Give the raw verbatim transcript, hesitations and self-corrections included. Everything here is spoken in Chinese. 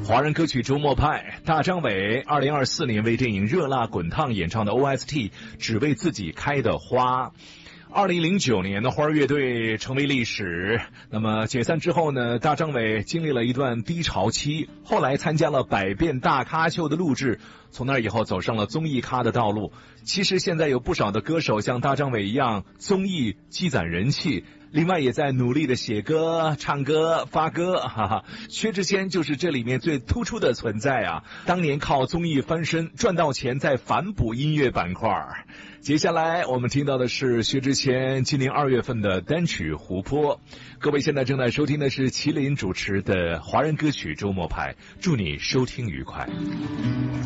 华人歌曲周末派，大张伟二零二四年为电影《热辣滚烫》演唱的 O S T 只为自己开的花。二零零九年的花儿乐队成为历史。那么解散之后呢，大张伟经历了一段低潮期，后来参加了百变大咖秀的录制，从那以后走上了综艺咖的道路。其实现在有不少的歌手像大张伟一样，综艺积攒人气，另外也在努力的写歌、唱歌、发歌，哈哈。薛之谦就是这里面最突出的存在啊！当年靠综艺翻身，赚到钱再反哺音乐板块。接下来我们听到的是薛之谦今年二月份的单曲《湖泊》。各位现在正在收听的是麒麟主持的华人歌曲周末派，祝你收听愉快。